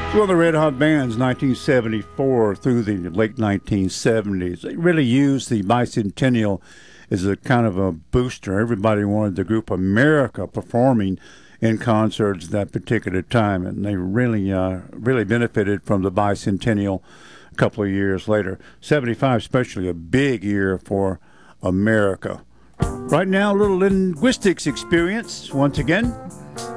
One of the Red Hot Bands, 1974 through the late 1970s. They really used the bicentennial as a kind of a booster. Everybody wanted the group America performing in concerts at that particular time, and they really benefited from the bicentennial a couple of years later. 75 especially a big year for America. Right now, a little linguistics experience once again.